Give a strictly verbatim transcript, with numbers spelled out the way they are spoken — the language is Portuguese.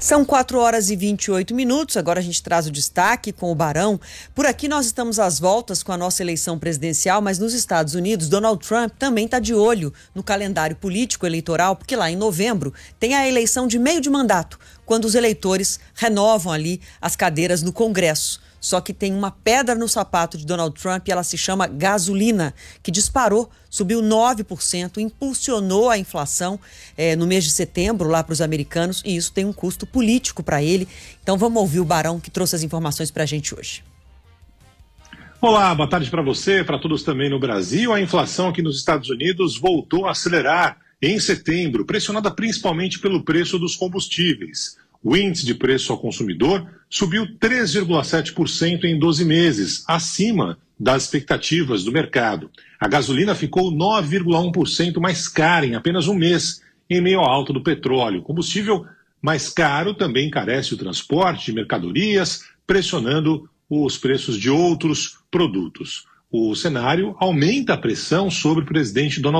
São quatro horas e vinte e oito minutos, agora a gente traz o destaque com o Barão. Por aqui nós estamos às voltas com a nossa eleição presidencial, mas nos Estados Unidos, Donald Trump também está de olho no calendário político eleitoral, porque lá em novembro tem a eleição de meio de mandato, quando os eleitores renovam ali as cadeiras no Congresso. Só que tem uma pedra no sapato de Donald Trump e ela se chama gasolina, que disparou, subiu nove por cento, impulsionou a inflação eh, no mês de setembro lá para os americanos, e isso tem um custo político para ele. Então vamos ouvir o Barão, que trouxe as informações para a gente hoje. Olá, boa tarde para você, para todos também no Brasil. A inflação aqui nos Estados Unidos voltou a acelerar em setembro, pressionada principalmente pelo preço dos combustíveis. O índice de preço ao consumidor subiu três vírgula sete por cento em doze meses, acima das expectativas do mercado. A gasolina ficou nove vírgula um por cento mais cara em apenas um mês, em meio ao alto do petróleo. O combustível mais caro também encarece o transporte de mercadorias, pressionando os preços de outros produtos. O cenário aumenta a pressão sobre o presidente Donald